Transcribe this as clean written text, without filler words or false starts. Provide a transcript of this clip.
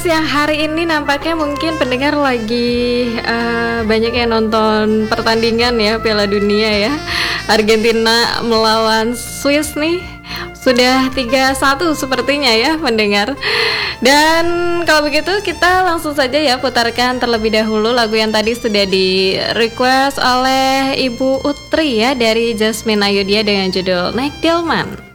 siang hari ini nampaknya mungkin pendengar lagi banyak yang nonton pertandingan ya Piala Dunia ya. Argentina melawan Swiss nih. Sudah 3-1 sepertinya ya pendengar. Dan kalau begitu kita langsung saja ya putarkan terlebih dahulu lagu yang tadi sudah di request oleh Ibu Utri ya, dari Jasmine Ayudia dengan judul Naik Delman.